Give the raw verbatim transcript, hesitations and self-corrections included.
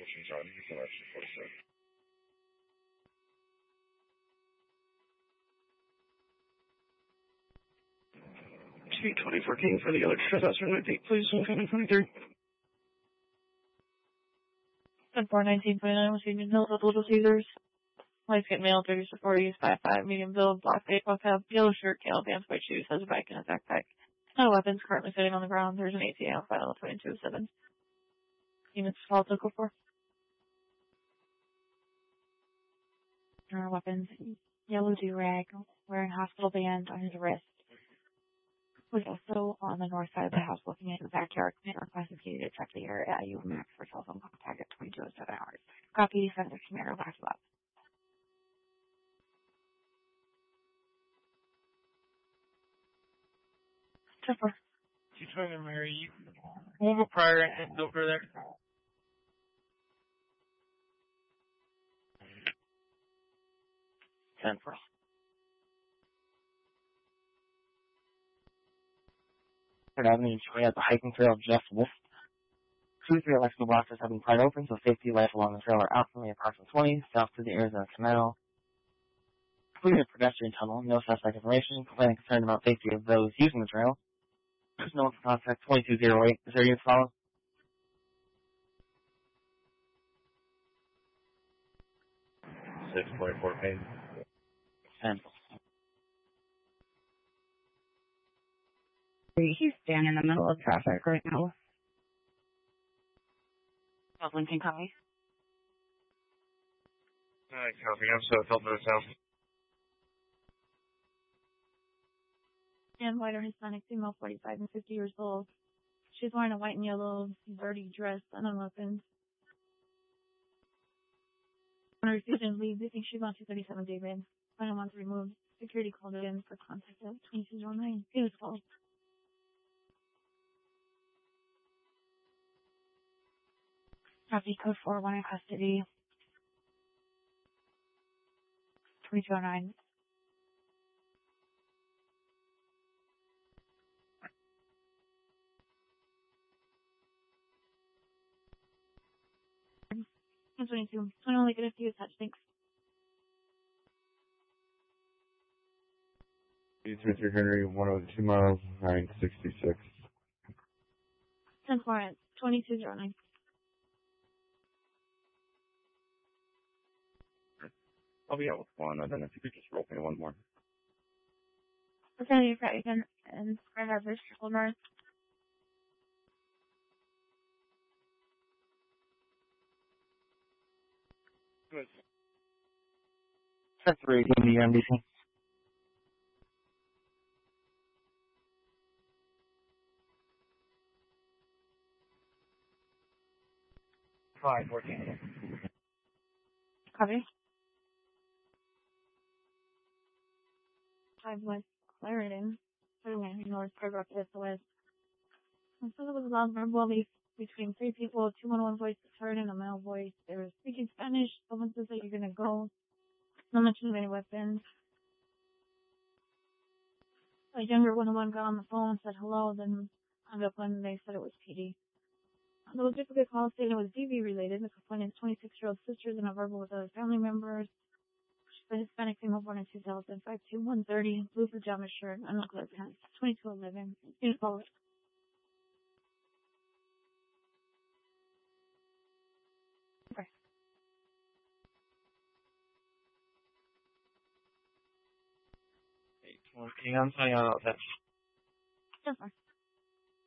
Ocean Drive, you can actually force it. T twenty fourteen for the other trespass from nineteen, please, twenty-three. ten four nineteen twenty-nine was Union Hill, with Little Caesars. Light skin male, thirty to forty, five five, medium build, black baseball cap, yellow shirt, tail pants, white shoes, has a bike and a backpack. No weapons, currently sitting on the ground. There's an A T A on file, twenty-two oh seven. Units called to go for. There are weapons. Yellow do-rag, wearing hospital band on his wrist. Was also on the north side of the house looking into the backyard. Commander requested you to check the area at U M X for telephone contact at twenty-two oh seven hours. Copy, send the commander last up. Chipper. She's trying to marry you. We'll go prior and go for there. Central. Third Avenue and Troy at the hiking trail just missed. Two three electrical boxes have been pried open, so safety lights along the trail are out from the apartment twenty, south to the Arizona Canal. Completed a pedestrian tunnel, no suspect information, complaining concerned about safety of those using the trail. There's no one to contact twenty-two oh eight. Is there units follow? six point four pain. Central. He's standing in the middle of traffic right now. South Lincoln County. Alright, copy. I'm so help notice out. And white or Hispanic female, forty-five and fifty years old. She's wearing a white and yellow dirty dress and unweapons. On her refusing leave, they think she's on two thirty-seven David. Final one's removed. Security called it in for contact at twenty-two oh nine. It was called. Copy, code four, one in custody. twenty-two oh nine. twenty-two. I only get a few touch, thanks. three Henry, one oh two miles, nine sixty-six. ten four at twenty-two oh nine. I'll be out with one, and then if you could just roll me one more. Okay, you've got again, and I have this triple north. Good. Set three, in the M D C. Five, fourteen. Copy. Five West Clarendon. thirty-nine North Paragraph S O S. And so there was a loud verbal beef between three people, two one one voice is heard and a male voice. They were speaking Spanish. Someone says that you're gonna go. No mention of any weapons. A younger one oh one got on the phone and said hello, then hung up when they said it was P D. The logistical call stated it was D V related. The complainant's twenty-six-year-old sisters and a verbal with other family members. She's a Hispanic female born in two thousand, five two, one thirty, blue pajama shirt, uncolored pants, twenty-two eleven. Unit followed. Okay. eight twenty, I'm telling you about that. Yes, sir.